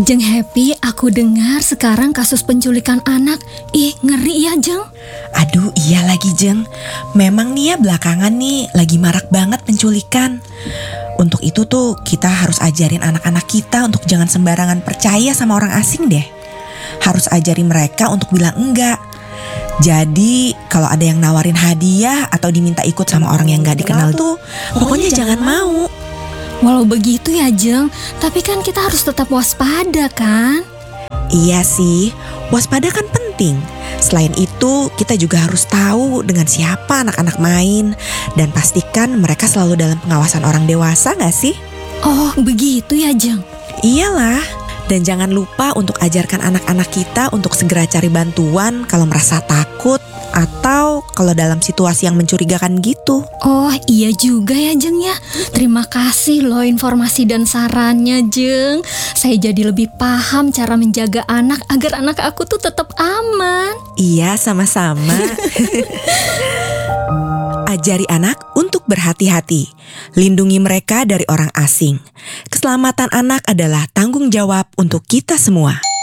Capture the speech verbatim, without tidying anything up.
Jeng Happy, aku dengar sekarang kasus penculikan anak. Ih, ngeri ya, Jeng. Aduh, iya lagi, Jeng. Memang nih ya belakangan nih lagi marak banget penculikan. Untuk itu tuh kita harus ajarin anak-anak kita untuk jangan sembarangan percaya sama orang asing deh. Harus ajarin mereka untuk bilang enggak. Jadi kalau ada yang nawarin hadiah atau diminta ikut sama orang yang gak dikenal tuh, pokoknya jangan mau. Walau begitu ya, Jeng, tapi kan kita harus tetap waspada kan? Iya sih, waspada kan penting. Selain itu, kita juga harus tahu dengan siapa anak-anak main. Dan pastikan mereka selalu dalam pengawasan orang dewasa gak sih? Oh, begitu ya, Jeng? Iyalah, dan jangan lupa untuk ajarkan anak-anak kita untuk segera cari bantuan kalau merasa takut atau kalau dalam situasi yang mencurigakan gitu. Oh, iya juga ya, Jeng ya. Terima kasih loh informasi dan sarannya, Jeng. Saya jadi lebih paham cara menjaga anak agar anak aku tuh tetap aman. Iya, sama-sama. Ajari anak untuk berhati-hati. Lindungi mereka dari orang asing. Keselamatan anak adalah tanggung jawab untuk kita semua.